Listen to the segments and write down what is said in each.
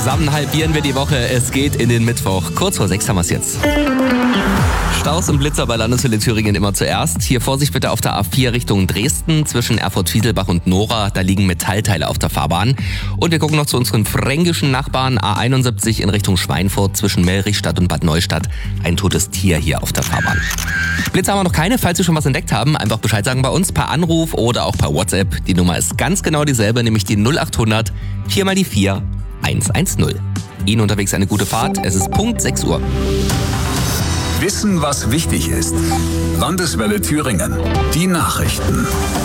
Zusammen halbieren wir die Woche. Es geht in den Mittwoch. Kurz vor 6 haben wir es jetzt. Staus und Blitzer bei Landeshölle Thüringen immer zuerst. Hier Vorsicht bitte auf der A4 Richtung Dresden zwischen Erfurt-Fieselbach und Nora. Da liegen Metallteile auf der Fahrbahn. Und wir gucken noch zu unseren fränkischen Nachbarn. A71 in Richtung Schweinfurt zwischen Melrichstadt und Bad Neustadt. Ein totes Tier hier auf der Fahrbahn. Blitzer haben wir noch keine. Falls Sie schon was entdeckt haben, einfach Bescheid sagen bei uns per Anruf oder auch per WhatsApp. Die Nummer ist ganz genau dieselbe, nämlich die 0800 4 mal die 4 110. Ihnen unterwegs eine gute Fahrt. Es ist Punkt 6 Uhr. Wissen, was wichtig ist. Landeswelle Thüringen. Die Nachrichten.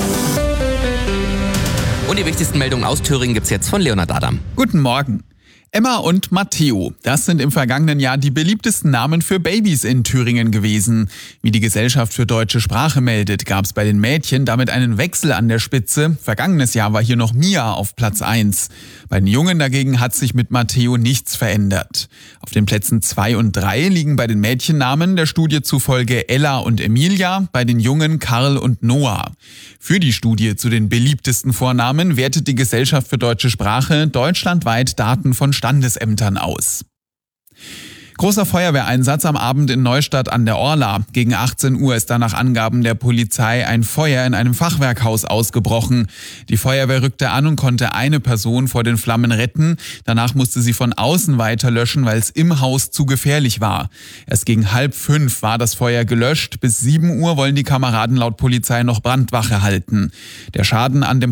Und die wichtigsten Meldungen aus Thüringen gibt's jetzt von Leonhard Adam. Guten Morgen. Emma und Matteo, das sind im vergangenen Jahr die beliebtesten Namen für Babys in Thüringen gewesen. Wie die Gesellschaft für deutsche Sprache meldet, gab es bei den Mädchen damit einen Wechsel an der Spitze. Vergangenes Jahr war hier noch Mia auf Platz 1. Bei den Jungen dagegen hat sich mit Matteo nichts verändert. Auf den Plätzen 2 und 3 liegen bei den Mädchennamen der Studie zufolge Ella und Emilia, bei den Jungen Karl und Noah. Für die Studie zu den beliebtesten Vornamen wertet die Gesellschaft für deutsche Sprache deutschlandweit Daten von Standesämtern aus. Großer Feuerwehreinsatz am Abend in Neustadt an der Orla. Gegen 18 Uhr ist da nach Angaben der Polizei ein Feuer in einem Fachwerkhaus ausgebrochen. Die Feuerwehr rückte an und konnte eine Person vor den Flammen retten. Danach musste sie von außen weiter löschen, weil es im Haus zu gefährlich war. Erst gegen 4:30 war das Feuer gelöscht. Bis 7 Uhr wollen die Kameraden laut Polizei noch Brandwache halten. Der Schaden an dem